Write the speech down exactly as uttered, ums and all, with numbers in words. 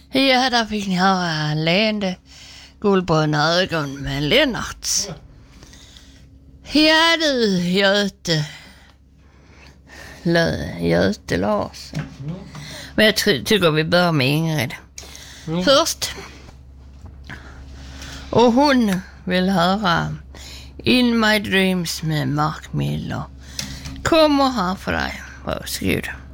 Ja, där fick ni höra leende gulbruna ögon med Lennarts. Ja du, Göte. Lö, Göte Larsson. Men jag ty- tycker vi börjar med Ingrid. Mm. Först. Och hon vill höra In My Dreams med Mark Miller. Kommer här för dig. Varsågod.